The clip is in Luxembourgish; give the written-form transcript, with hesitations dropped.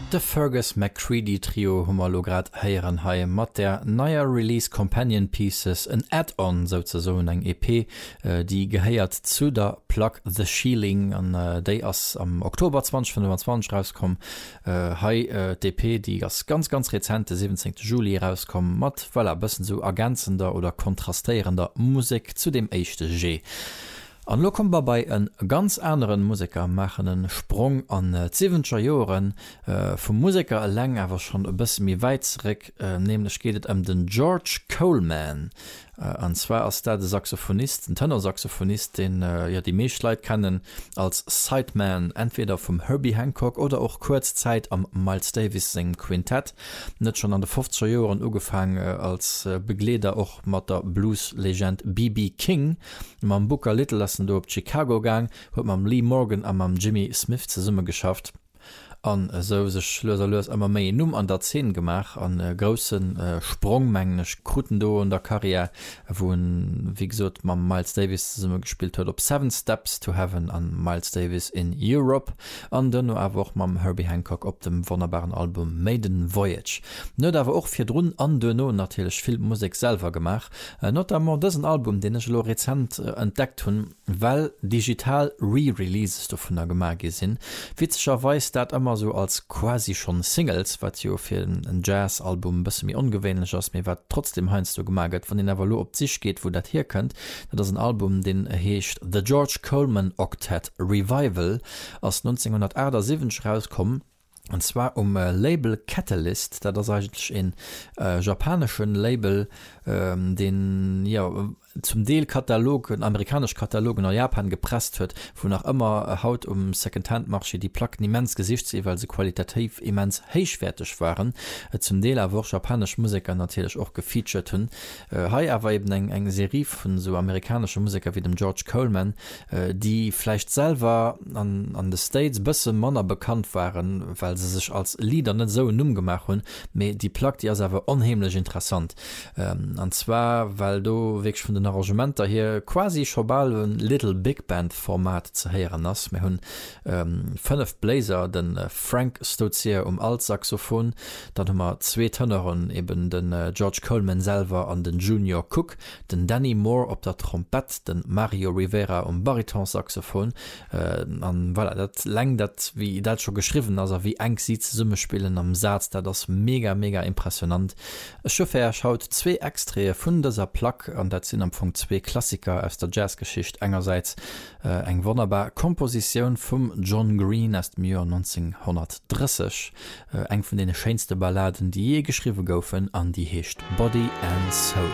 De Fergus McCready Trio Homolograt heieren haie mat der neuer Release Companion Pieces en Add-on sozusagen eng EP, die gehéiert zu der Plug The Shieling an déi ass am Oktober 2025 rauskom. DP, die as ganz rezente 17. Juli rauskom, mat voilà, bëssen so ergänzender oder kontrastierender Musik zu dem echte G. An lo kom bei en ganz anderen Musiker machen en Sprung an 7er Joren vum Musiker leng awer schon e bis mi weizrek, nämlich gehtt den George Coleman. Anzwer ass der de Saxophonist, den Tenorsaxophonist, den die Meeschleit kennen als Sideman, entweder vum Herbie Hancock oder auch kurzzeit am Miles Davis sing Quintett, net schon an de 50er Joren ugefang als Begleder och mat der Blues-Legend B.B. King, mam Booker Little lassen du op Chicago gang, huet mam Lee Morgan an am Jimmy Smith ze Summe geschafft. An so sech loser immer méi Numm an der 10 gemach an grossen sprungmenglech Kruten do an der Karriere, wo wie gesot man Miles Davis summe gespielt huet op 7 Steps to Heaven an Miles Davis in Europe, an den no awoch mam Herbie Hancock op dem wunderbaren Album Maiden Voyage. No dawer och fir Drun an no natürlich viel Musik selber gemacht, not dëssen Album den ech lo rezent entdeckt hunn, well digital Re-Releases do vun der Gemage sinn. Witzecherweis dat immer so als quasi schon Singles, wat jo fir ein Jazz-Album bis mir ungewöhnlich ass, mir wat trotzdem heinst du gemaget, von den Evalu op sich geht, wo dat hier könnt, dat das ein Album den hecht The George Coleman Octet Revival aus 1987 rauskommen. Und zwar Label Catalyst, da das eigentlich in japanischen Label den zum Deel Katalog, ein amerikanisch Katalog in Japan gepresst wird, wo nach immer Haut Secondhand-Marche die Platten immens Gesicht, weil sie qualitativ immens heischwertig waren. Zum Deel aber auch japanische Musiker natürlich auch gefeatured hun. Aber eben eine Serie von so amerikanischen Musiker wie dem George Coleman, die vielleicht selber an den States bisschen Männer bekannt waren, weil sie sich als Lieder nicht so gemacht haben, aber die Platte ist aber unheimlich interessant. Und zwar, weil du wirklich von den Arrangementer hier quasi schon bald ein Little Big Band Format zu hören hast. Wir haben 5 Bläser, den Frank Stozier Altsaxophon, dann haben wir 2 Tenoren, eben den George Coleman selber an den Junior Cook, den Danny Moore auf der Trompette, den Mario Rivera Baritonsaxophon. Voilà, das langt das, wie das schon geschrieben, also wie eng sie zusammen spielen am Satz, das mega impressionant. Chauffeur schaut 2 Extra von dieser Plaque und das sind am Anfang 2 Klassiker aus der Jazzgeschichte. Einerseits eng wunderbar Komposition vom John Green aus dem Jahr 1930, eng von den schönsten Balladen, die je geschrieben goufen, an die hecht Body and Soul.